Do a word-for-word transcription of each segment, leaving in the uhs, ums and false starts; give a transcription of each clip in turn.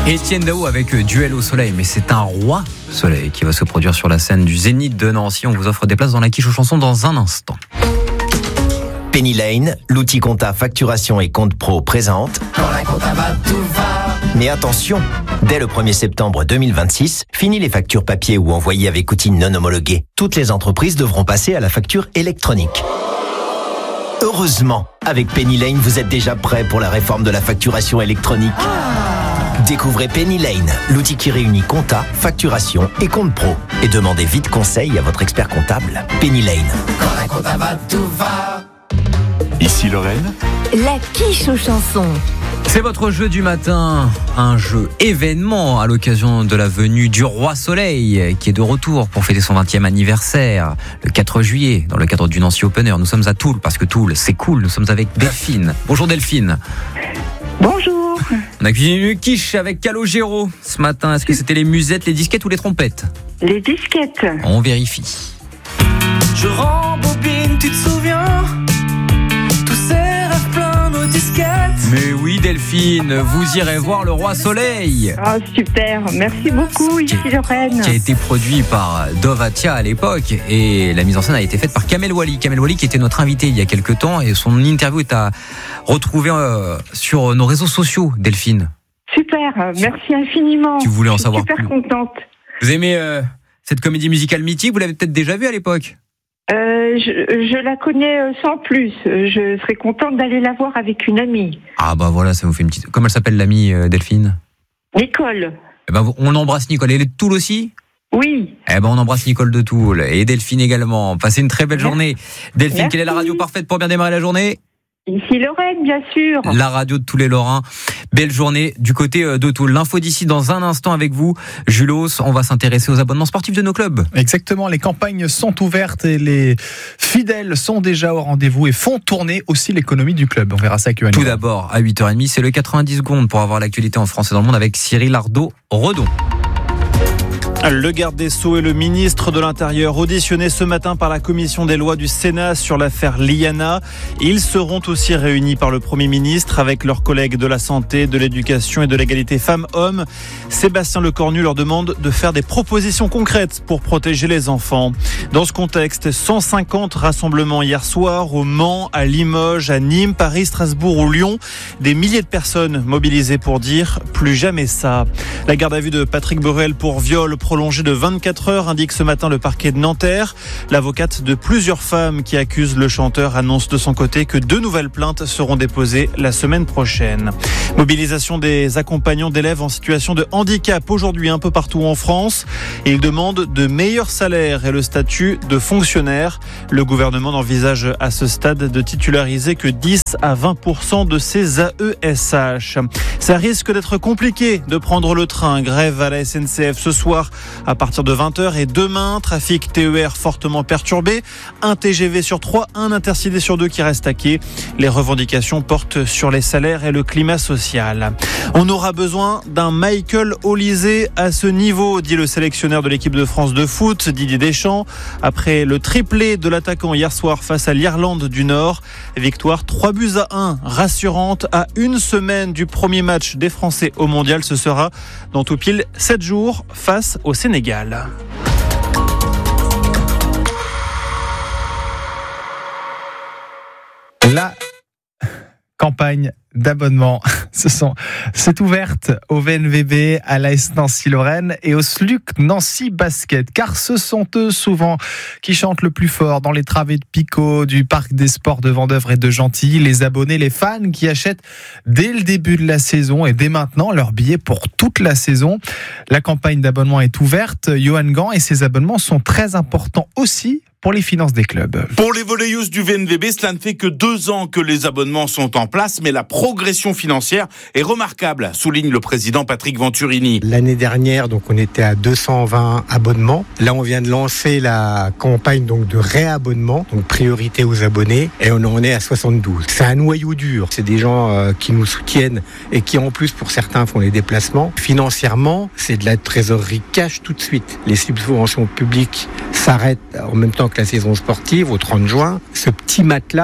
Étienne Dao avec Duel au soleil, mais c'est un roi soleil qui va se produire sur la scène du Zénith de Nancy. On vous offre des places dans la quiche aux chansons dans un instant. Penny Lane, l'outil compta facturation et compte pro présente. Quand la compta va, tout va. Mais attention, dès le premier septembre deux mille vingt-six, fini les factures papier ou envoyées avec outils non homologués. Toutes les entreprises devront passer à la facture électronique. Heureusement, avec Penny Lane, vous êtes déjà prêt pour la réforme de la facturation électronique. Découvrez Penny Lane, l'outil qui réunit compta, facturation et compte pro. Et demandez vite conseil à votre expert comptable. Penny Lane. Quand la compta va, tout va. Ici Lorraine. La quiche aux chansons. C'est votre jeu du matin, un jeu événement à l'occasion de la venue du Roi Soleil qui est de retour pour fêter son vingtième anniversaire le quatre juillet dans le cadre du Nancy Open Air. Nous sommes à Toul parce que Toul c'est cool, nous sommes avec Delphine. Bonjour Delphine. Bonjour. On a cuisiné une quiche avec Calogero ce matin. Est-ce que c'était les musettes, les disquettes ou les trompettes ? Les disquettes. On vérifie. Je rembobine, tu te souviens ? Tous ces rêves pleins nos disquettes. Mais oui Delphine, vous irez voir le Roi Soleil. Oh super, merci beaucoup, ici Lorraine. Qui a été produit par Dovatia à l'époque et la mise en scène a été faite par Kamel Wally. Kamel Wally qui était notre invité il y a quelques temps et son interview est à retrouver euh, sur nos réseaux sociaux, Delphine. Super, merci infiniment. Tu voulais en savoir super plus. Super contente. Vous aimez euh, cette comédie musicale mythique, vous l'avez peut-être déjà vue à l'époque ? Euh, je, je la connais sans plus. Je serais contente d'aller la voir avec une amie. Ah bah voilà, ça vous fait une petite... Comment elle s'appelle l'amie euh, Delphine ? Nicole. Eh ben, on embrasse Nicole. Elle est de Toul aussi ? Oui. Eh ben on embrasse Nicole de Toul et Delphine également. Passez une très belle journée. Delphine, Merci. Quelle est la radio parfaite pour bien démarrer la journée ? Ici Lorraine, bien sûr. La radio de tous les Lorrains. Belle journée du côté de Toul. L'info d'ici dans un instant avec vous. Julos, on va s'intéresser aux abonnements sportifs de nos clubs. Exactement, les campagnes sont ouvertes et les fidèles sont déjà au rendez-vous et font tourner aussi l'économie du club. On verra ça avec Yoann. Tout d'abord, à huit heures trente, c'est le quatre-vingt-dix secondes pour avoir l'actualité en France et dans le monde avec Cyril Ardo-Redon. Le garde des Sceaux et le ministre de l'Intérieur auditionnés ce matin par la commission des lois du Sénat sur l'affaire Liana. Ils seront aussi réunis par le Premier ministre avec leurs collègues de la santé, de l'éducation et de l'égalité femmes-hommes. Sébastien Lecornu leur demande de faire des propositions concrètes pour protéger les enfants. Dans ce contexte, cent cinquante rassemblements hier soir au Mans, à Limoges, à Nîmes, Paris, Strasbourg ou Lyon. Des milliers de personnes mobilisées pour dire plus jamais ça. La garde à vue de Patrick Borel pour viol prolongé de vingt-quatre heures, indique ce matin le parquet de Nanterre. L'avocate de plusieurs femmes qui accusent le chanteur annonce de son côté que deux nouvelles plaintes seront déposées la semaine prochaine. Mobilisation des accompagnants d'élèves en situation de handicap aujourd'hui un peu partout en France. Ils demandent de meilleurs salaires et le statut de fonctionnaire. Le gouvernement n'envisage à ce stade de titulariser que dix à vingt pour cent de ces A E S H. Ça risque d'être compliqué de prendre le train. Grève à la S N C F ce soir à partir de vingt heures et demain, trafic T E R fortement perturbé, un T G V sur trois, un intercité sur deux qui reste à quai. Les revendications portent sur les salaires et le climat social. On aura besoin d'un Michael Olise à ce niveau, dit le sélectionneur de l'équipe de France de foot, Didier Deschamps. Après le triplé de l'attaquant hier soir face à l'Irlande du Nord, victoire trois buts à un, rassurante à une semaine du premier match des Français au Mondial. Ce sera dans tout pile sept jours face au Sénégal. La campagne d'abonnement ce sont, c'est ouverte au V N V B, à l'A S Nancy-Lorraine et au S L U C Nancy Basket, car ce sont eux souvent qui chantent le plus fort dans les travées de Picot, du parc des sports de Vendeuvre et de Gentilly, les abonnés, les fans qui achètent dès le début de la saison et dès maintenant leurs billets pour toute la saison. La campagne d'abonnement est ouverte, Yoann Gant, et ces abonnements sont très importants aussi pour les finances des clubs. Pour les volleyeuses du V N V B, cela ne fait que deux ans que les abonnements sont en place, mais la progression financière est remarquable, souligne le président Patrick Venturini. L'année dernière, donc, on était à deux cent vingt abonnements. Là, on vient de lancer la campagne donc, de réabonnement, donc priorité aux abonnés, et on en est à soixante-douze. C'est un noyau dur. C'est des gens euh, qui nous soutiennent et qui, en plus, pour certains, font les déplacements. Financièrement, c'est de la trésorerie cash tout de suite. Les subventions publiques s'arrêtent en même temps que la saison sportive, au trente juin. Ce petit matelas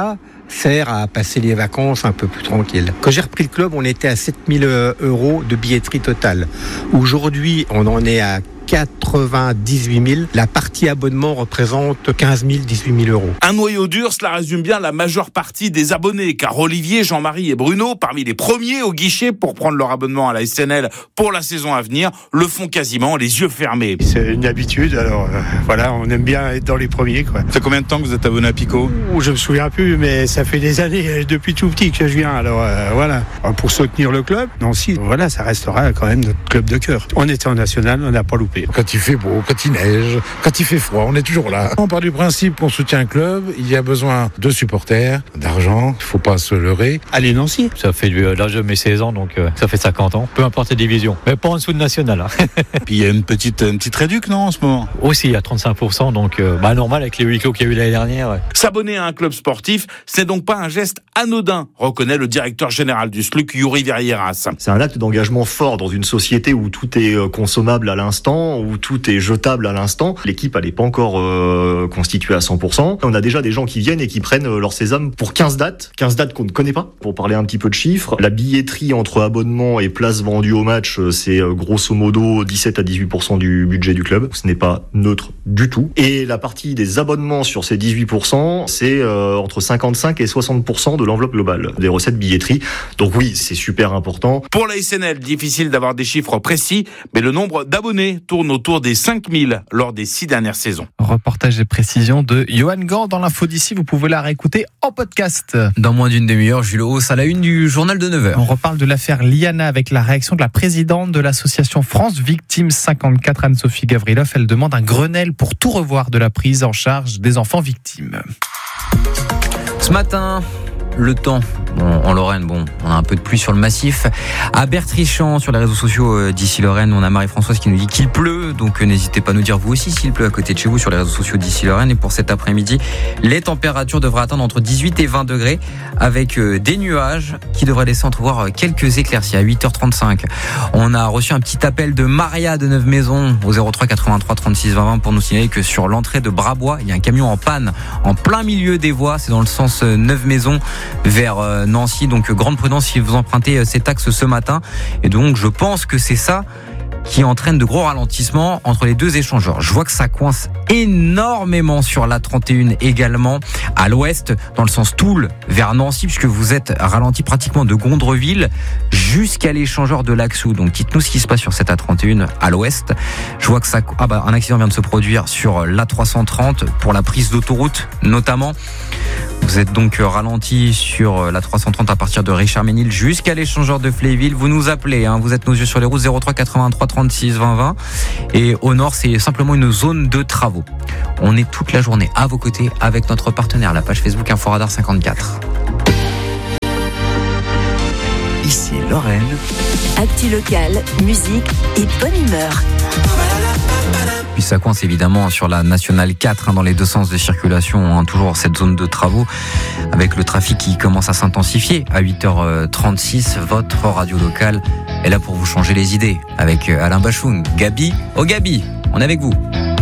sert à passer les vacances un peu plus tranquille. Quand j'ai repris le club, on était à sept mille euros de billetterie totale. Aujourd'hui, on en est à quatre-vingt-dix-huit mille. La partie abonnement représente quinze mille, dix-huit mille euros. Un noyau dur, cela résume bien la majeure partie des abonnés, car Olivier, Jean-Marie et Bruno, parmi les premiers au guichet pour prendre leur abonnement à la S N L pour la saison à venir, le font quasiment les yeux fermés. C'est une habitude, alors euh, voilà, on aime bien être dans les premiers, quoi. Ça fait combien de temps que vous êtes abonné à Pico ? Ouh, je me souviens plus, mais ça fait des années, depuis tout petit que je viens, alors euh, voilà. Pour soutenir le club, Nancy, voilà, ça restera quand même notre club de cœur. On était en national, on n'a pas loupé. Quand il fait beau, quand il neige, quand il fait froid, on est toujours là. On part du principe qu'on soutient un club, il y a besoin de supporters, d'argent, il faut pas se leurrer. Allez Nancy. Ça fait l'âge de mes seize ans, donc euh, ça fait cinquante ans. Peu importe les divisions, mais pas en dessous de national. Hein. Puis il y a une petite, une petite réduc, non, en ce moment ? Aussi à trente-cinq pour cent, donc euh, bah, normal avec les huis clos qu'il y a eu l'année dernière. Ouais. S'abonner à un club sportif, ce n'est donc pas un geste anodin, reconnaît le directeur général du S L U C, Yuri Verrieras. C'est un acte d'engagement fort dans une société où tout est consommable à l'instant, où tout est jetable à l'instant. L'équipe, elle n'est pas encore euh, constituée à cent pour cent. On a déjà des gens qui viennent et qui prennent euh, leur sésame pour quinze dates, quinze dates qu'on ne connaît pas. Pour parler un petit peu de chiffres, la billetterie entre abonnements et places vendues au match, c'est euh, grosso modo dix-sept à dix-huit pour cent du budget du club. Ce n'est pas neutre du tout. Et la partie des abonnements sur ces dix-huit pour cent, c'est euh, entre cinquante-cinq et soixante pour cent de l'enveloppe globale des recettes billetterie. Donc oui, c'est super important. Pour la S N L, difficile d'avoir des chiffres précis, mais le nombre d'abonnés tourne autour des cinq mille lors des six dernières saisons. Reportage et précision de Johan Gant dans l'info d'ici. Vous pouvez la réécouter en podcast. Dans moins d'une demi-heure, Jules Hauss à la une du journal de neuf heures. On reparle de l'affaire Liana avec la réaction de la présidente de l'association France Victimes cinquante-quatre, Anne-Sophie Gavrilov. Elle demande un Grenelle pour tout revoir de la prise en charge des enfants victimes. Ce matin, le temps. Bon, en Lorraine, bon, on a un peu de pluie sur le massif. À Bertrichamp, sur les réseaux sociaux euh, d'ici Lorraine, on a Marie-Françoise qui nous dit qu'il pleut. Donc euh, n'hésitez pas à nous dire vous aussi s'il pleut à côté de chez vous sur les réseaux sociaux d'ici Lorraine. Et pour cet après-midi, les températures devraient atteindre entre dix-huit et vingt degrés avec euh, des nuages qui devraient laisser entrevoir euh, quelques éclaircies à huit heures trente-cinq. On a reçu un petit appel de Maria de Neuve-Maisons au zéro trois quatre-vingt-trois trente-six vingt vingt pour nous signaler que sur l'entrée de Brabois, il y a un camion en panne en plein milieu des voies. C'est dans le sens euh, Neuve-Maisons vers euh, Nancy, donc grande prudence si vous empruntez cet axe ce matin. Et donc je pense que c'est ça qui entraîne de gros ralentissements entre les deux échangeurs. Je vois que ça coince énormément sur l'A trente et un également à l'ouest, dans le sens Toul vers Nancy, puisque vous êtes ralenti pratiquement de Gondreville jusqu'à l'échangeur de Laxou. Donc dites-nous ce qui se passe sur cette A trente et un à l'ouest. Je vois que ça, ah bah un accident vient de se produire sur l'A trois cent trente pour la prise d'autoroute notamment. Vous êtes donc ralenti sur la trois cent trente à partir de Richard-Ménil jusqu'à l'échangeur de Fléville. Vous nous appelez, hein, vous êtes nos yeux sur les routes zéro trois quatre-vingt-trois trente-six vingt vingt. Et au nord, c'est simplement une zone de travaux. On est toute la journée à vos côtés avec notre partenaire, la page Facebook Inforadar cinquante-quatre. Ici Lorraine. Actu locale, musique et bonne humeur. Puis ça coince évidemment sur la nationale quatre, hein, dans les deux sens de circulation, hein, toujours cette zone de travaux avec le trafic qui commence à s'intensifier. À huit heures trente-six, votre radio locale est là pour vous changer les idées avec Alain Bachung. Gabi, oh Gabi, on est avec vous.